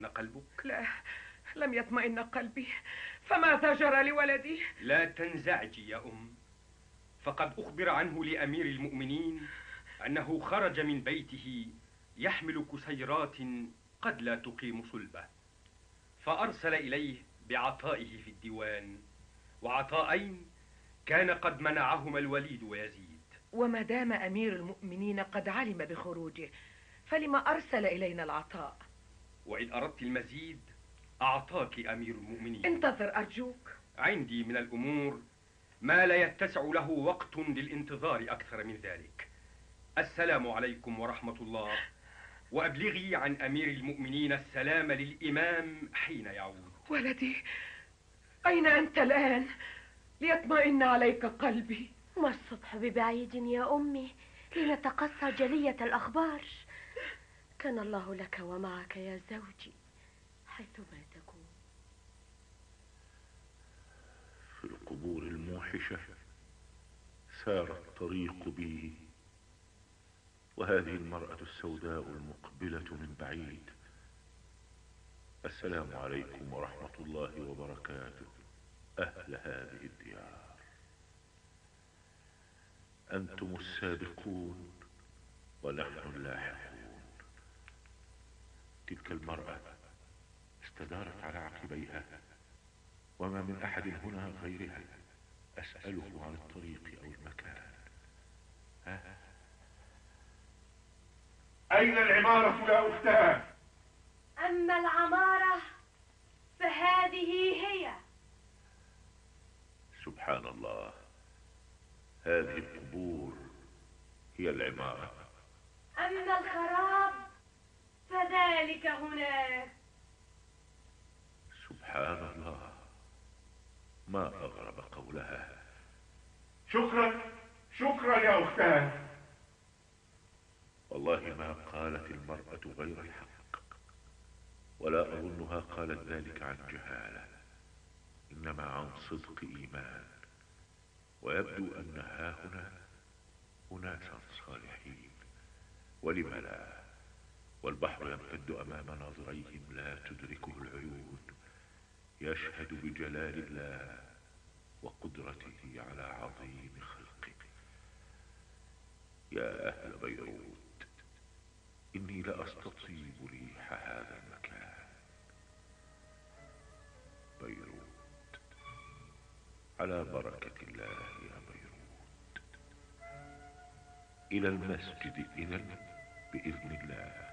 قلبك؟ لا، لم يطمئن قلبي. فماذا جرى لولدي؟ لا تنزعجي يا فقد أخبر عنه لأمير المؤمنين أنه خرج من بيته يحمل كسيرات قد لا تقيم صلبه، فأرسل إليه بعطائه في الديوان، وعطاءين كان قد منعهما الوليد ويزيد. وما دام أمير المؤمنين قد علم بخروجه، فلما أرسل إلينا العطاء؟ وإن أردت المزيد أعطاك أمير المؤمنين. انتظر أرجوك. عندي من الأمور ما لا يتسع له وقت للانتظار أكثر من ذلك. السلام عليكم ورحمة الله، وأبلغي عن أمير المؤمنين السلام للإمام حين يعود. ولدي، أين أنت الآن؟ ليطمئن عليك قلبي. ما الصبح ببعيد يا أمي لنتقصى جلية الأخبار. كان الله لك ومعك يا زوجي حيثما تكون. في القبور الموحشة سار الطريق بي، وهذه المرأة السوداء المقبلة من بعيد. السلام عليكم ورحمة الله وبركاته أهل هذه الديار. أنتم السابقون ونحن اللاحقون. تلك المرأة استدارت على عقبيها، وما من أحد هنا غيرها أسأله عن الطريق أو المكان. أين العمارة يا أختاه؟ أما العمارة فهذه هي. سبحان الله، هذه القبور هي العمارة. أما الخراب فذلك هناك. سبحان الله، ما أغرب قولها. شكرا شكرا يا أختاه. والله ما قالت المرأة غير الحق، ولا أظنها قالت ذلك عن جهالة، إنما عن صدق إيمان. ويبدو أن هاهنا أناسا صالحين، ولم لا؟ والبحر يمتد أمام ناظريهم لا تدركه العيون، يشهد بجلال الله وقدرته على عظيم خلقه. يا أهل بيروت، إني لأستطيب ريح هذا المكان. بيروت، على بركة الله يا بيروت. إلى المسجد إذن بإذن الله.